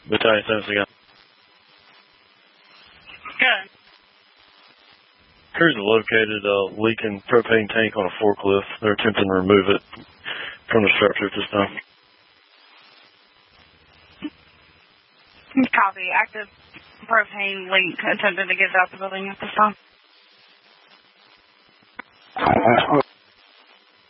Battalion 7 again. Good. Crews have located a leaking propane tank on a forklift. They're attempting to remove it from the structure at this time. Copy. Active propane leak attempted to get out the building at this time.